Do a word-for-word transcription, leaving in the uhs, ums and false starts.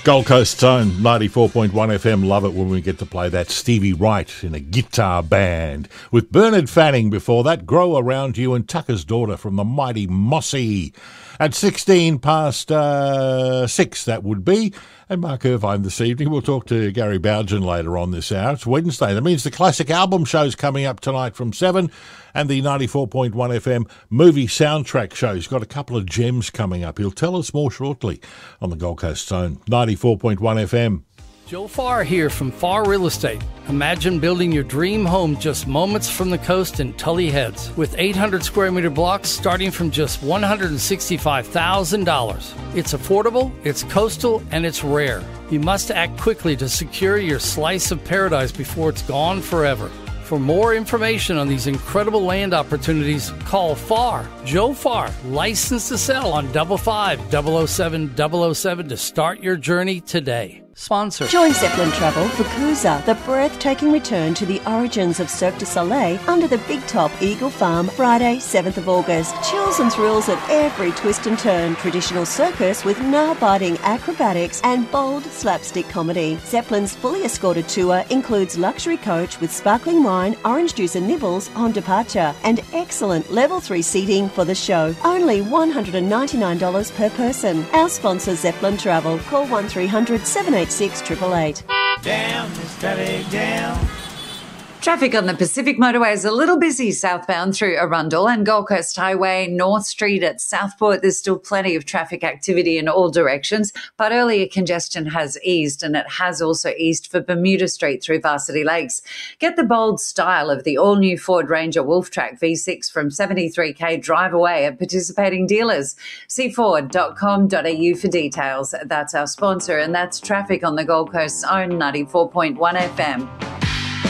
Gold Coast's own ninety-four point one F M. Love it when we get to play that Stevie Wright in a guitar band. With Bernard Fanning before that, Grow Around You, and Tucker's Daughter from the mighty Mossy. At sixteen past uh, six, that would be. And Mark Irvine this evening. We'll talk to Gary Bougen later on this hour. It's Wednesday. That means the classic album show's coming up tonight from seven, and the ninety-four point one F M movie soundtrack show. He's got a couple of gems coming up. He'll tell us more shortly on the Gold Coast Zone. ninety-four point one F M. Joe Farr here from Farr Real Estate. Imagine building your dream home just moments from the coast in Tully Heads with eight hundred square meter blocks starting from just one hundred sixty-five thousand dollars. It's affordable, it's coastal, and it's rare. You must act quickly to secure your slice of paradise before it's gone forever. For more information on these incredible land opportunities, call Farr, Joe Farr, licensed to sell on double five double oh seven double oh seven to start your journey today. Sponsor. Join Zeppelin Travel for Cruiser, the breathtaking return to the origins of Cirque du Soleil under the Big Top Eagle Farm, Friday, seventh of August. Chills and thrills at every twist and turn. Traditional circus with nail-biting acrobatics and bold slapstick comedy. Zeppelin's fully escorted tour includes luxury coach with sparkling wine, orange juice and nibbles on departure, and excellent level three seating for the show. Only one hundred ninety-nine dollars per person. Our sponsor, Zeppelin Travel. Call one three hundred seven eight six eight eight eight. Down, Miss Traffic, down. Traffic on the Pacific Motorway is a little busy southbound through Arundel and Gold Coast Highway, North Street at Southport. There's still plenty of traffic activity in all directions, but earlier congestion has eased, and it has also eased for Bermuda Street through Varsity Lakes. Get the bold style of the all-new Ford Ranger Wolftrack V six from seventy-three K drive away at participating dealers. See ford dot com dot a u for details. That's our sponsor, and that's traffic on the Gold Coast's own ninety-four point one F M.